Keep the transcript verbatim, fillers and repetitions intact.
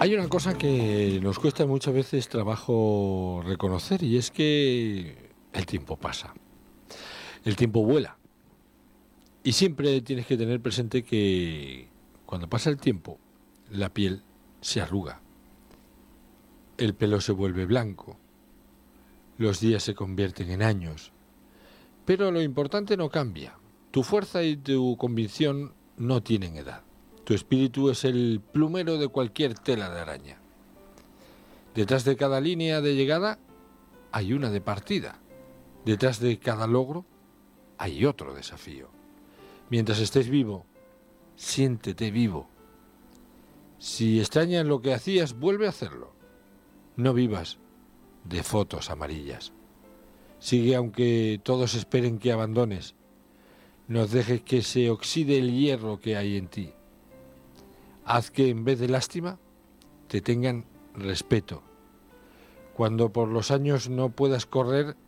Hay una cosa que nos cuesta muchas veces trabajo reconocer y es que el tiempo pasa, el tiempo vuela y siempre tienes que tener presente que cuando pasa el tiempo la piel se arruga, el pelo se vuelve blanco, los días se convierten en años, pero lo importante no cambia, tu fuerza y tu convicción no tienen edad, tu espíritu es el plumero de cualquier tela de araña. Detrás de cada línea de llegada hay una de partida. Detrás de cada logro hay otro desafío. Mientras estés vivo, siéntete vivo. Si extrañas lo que hacías, vuelve a hacerlo. No vivas de fotos amarillas. Sigue aunque todos esperen que abandones. No dejes que se oxide el hierro que hay en ti. Haz que en vez de lástima, te tengan respeto. Cuando por los años no puedas correr,